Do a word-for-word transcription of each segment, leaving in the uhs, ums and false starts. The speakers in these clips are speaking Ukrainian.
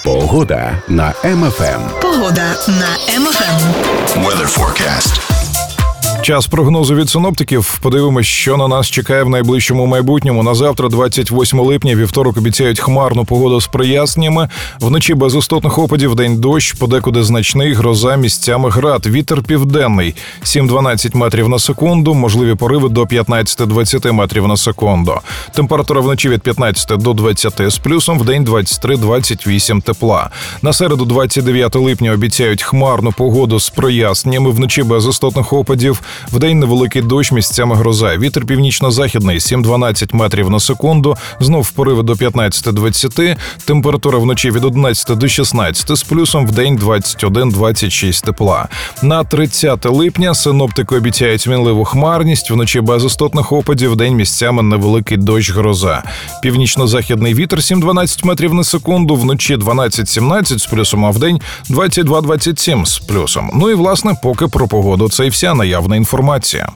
Погода на Ем Еф Ем. Погода на Ем Еф Ем. Weather forecast. Час прогнозу від синоптиків. Подивимось, що на нас чекає в найближчому майбутньому. На завтра, двадцять восьмого липня, вівторок, обіцяють хмарну погоду з проясненнями. Вночі без істотних опадів, день дощ, подекуди значний, гроза, місцями град. Вітер південний – сім-дванадцять метрів на секунду, можливі пориви до п'ятнадцять-двадцять метрів на секунду. Температура вночі від п'ятнадцяти до двадцяти з плюсом, вдень двадцять три - двадцять вісім тепла. На середу, двадцять дев'ятого липня, обіцяють хмарну погоду з проясненнями, вночі без істотних опадів. Вдень невеликий дощ, місцями гроза. Вітер північно-західний – сім-дванадцять метрів на секунду. Знов пориви до п'ятнадцяти-двадцяти. Температура вночі від одинадцяти до шістнадцяти з плюсом. Вдень двадцять один - двадцять шість тепла. На тридцяте липня синоптики обіцяють мінливу хмарність. Вночі без істотних опадів. Вдень місцями невеликий дощ, гроза. Північно-західний вітер – сім-дванадцять метрів на секунду. Вночі дванадцять-сімнадцять з плюсом, а вдень двадцять два - двадцять сім з плюсом. Ну і, власне, поки про погоду це і вся наявна інформація.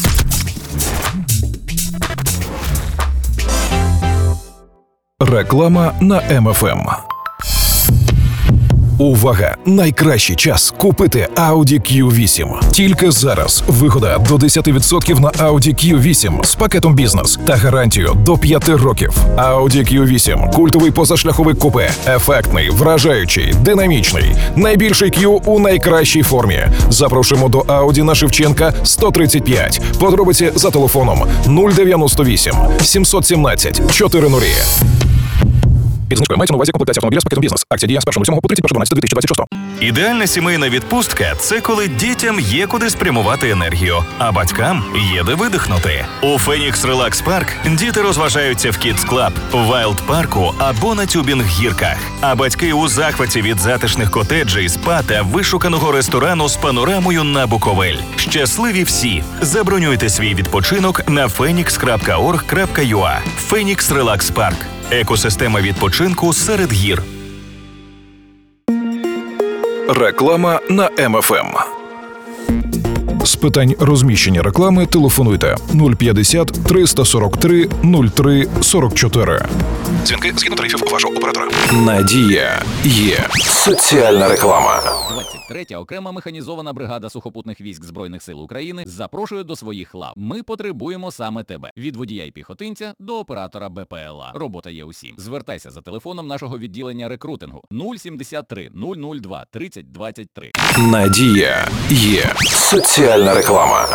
Реклама на Ем Еф Ем. Увага! Найкращий час купити Audi кью вісім. Тільки зараз вигода до десять відсотків на Audi кью вісім з пакетом бізнес та гарантію до п'яти років. Audi кью вісім – культовий позашляховик купе, ефектний, вражаючий, динамічний. Найбільший Q у найкращій формі. Запрошуємо до Audi на Шевченка сто тридцять п'ять. Подробиці за телефоном нуль дев'яносто вісім сімсот сімнадцять чотирнадцять. Підзнижкою мається на увазі комплектація автомобіля з пакетом бізнес. Акція діє з першого лютого по тридцять перше дванадцяте дві тисячі двадцять шостого. Ідеальна сімейна відпустка – це коли дітям є куди спрямувати енергію, а батькам є де видихнути. У Phoenix Relax Park діти розважаються в Kids Club, Wild Парку або на тюбінг-гірках. А батьки у захваті від затишних котеджей, спа та вишуканого ресторану з панорамою на Буковель. Щасливі всі! Забронюйте свій відпочинок на фенікс крапка орг крапка ю а. Phoenix Relax Park. Екосистема відпочинку серед гір. Реклама на Ем Еф Ем. З питань розміщення реклами телефонуйте нуль п'ятдесят триста сорок три нуль три сорок чотири. Дзвінки згідно тарифів вашого оператора. Надія є. Соціальна реклама. двадцять третя окрема механізована бригада сухопутних військ Збройних сил України запрошує до своїх лав. Ми потребуємо саме тебе. Від водія і піхотинця до оператора Бе Пе Ел А. Робота є усім. Звертайся за телефоном нашого відділення рекрутингу нуль сімдесят три нуль нуль два тридцять двадцять три. Надія є. Соціальна реклама.